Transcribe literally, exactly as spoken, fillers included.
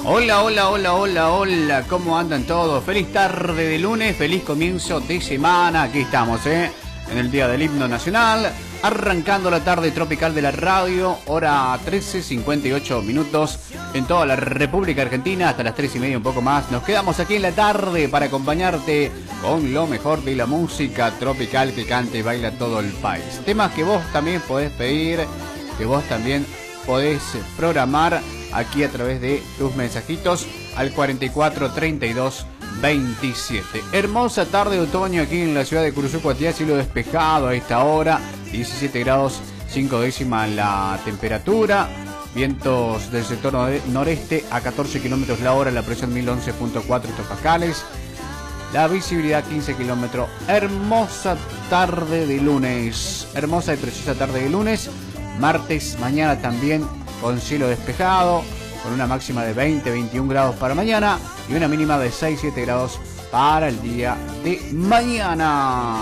Hola, hola, hola, hola, hola, ¿cómo andan todos? Feliz tarde de lunes, feliz comienzo de semana. Aquí estamos, ¿eh? En el día del himno nacional, arrancando la tarde tropical de la radio, hora trece cincuenta y ocho minutos en toda la República Argentina, hasta las tres y media, un poco más. Nos quedamos aquí en la tarde para acompañarte con lo mejor de la música tropical que canta y baila todo el país. Temas que vos también podés pedir, que vos también podés programar aquí a través de tus mensajitos al cuarenta y cuatro treinta y dos veintisiete. Hermosa tarde de otoño aquí en la ciudad de Curuzucuatiá, cielo despejado a esta hora, diecisiete grados cinco décimas la temperatura, vientos del sector noreste a catorce kilómetros la hora, la presión mil once punto cuatro hectopascales, la visibilidad quince kilómetros. Hermosa tarde de lunes, hermosa y preciosa tarde de lunes, martes, mañana también con cielo despejado, con una máxima de veinte a veintiún grados para mañana y una mínima de seis a siete grados para el día de mañana.